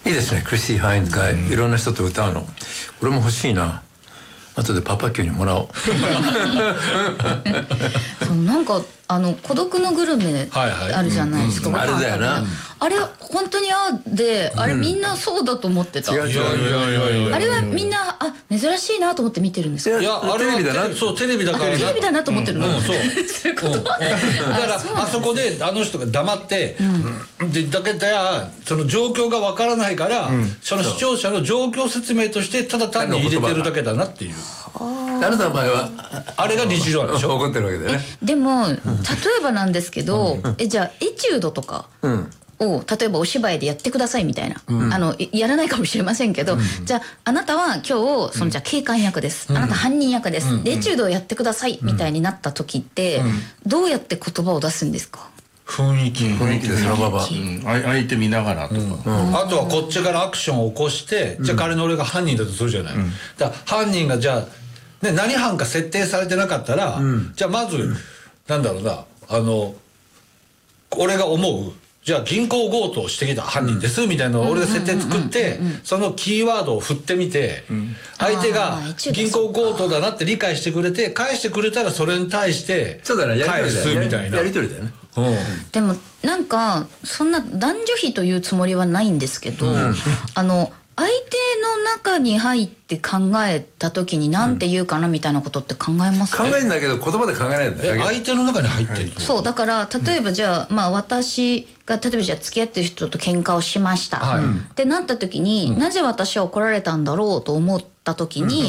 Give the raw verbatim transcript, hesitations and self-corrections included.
いいですね。クリスティ・ハインズがいろんな人と歌うの。俺も欲しいな。後でパパ級にもらおう。 そうなんかあの孤独のグルメあるじゃないですか。 はいはいうんうん、あれだよな。 あれ本当にあで、あれみんなそうだと思ってた。 違う違う違う。 あれはみんなあ珍しいなと思って見てるんですか。 いやあれはテレビだな。そうテレビだから。 テレビだなと思ってるの。 うん、そう。 そういうこと。だからあそこであの人が黙って、でだけどその状況がわからないから、その視聴者の状況説明としてただ単に入れてるだけだなっていう。 あなたの場合はあれが日常なんでしょ。 怒ってるわけだよね。 でも例えばなんですけど、えじゃあエチュードとかを例えばお芝居でやってくださいみたいな、あのやらないかもしれませんけど、じゃああなたは今日そのじゃあ警官役です、あなた犯人役です、でエチュードをやってくださいみたいになった時ってどうやって言葉を出すんですか。 雰囲気雰囲気でそのまま相手見ながらとか、 あとはこっちからアクションを起こして、じゃあ仮に俺が犯人だとするじゃない、だから犯人がじゃあね、何犯か設定されてなかったら、うん、じゃあまず、うん、なんだろうなあの俺が思うじゃあ銀行強盗をしてきた犯人です、うん、みたいなのを俺が設定作ってそのキーワードを振ってみて、うん、相手が銀行強盗だなって理解してくれて返してくれたらそれに対して返すみたいなやり取りだよね。 うん、でもなんかそんな男女比というつもりはないんですけど、うん、あの相手の中に入って考えた時に何て言うかなみたいなことって考えますか。 考えるんだけど言葉で考えないんだよ。 相手の中に入ってる。 そうだから例えばじゃあ、まあ私が例えばじゃあ付き合ってる人と喧嘩をしました、はい、ってなった時に、うん、なぜ私は怒られたんだろうと思った時に、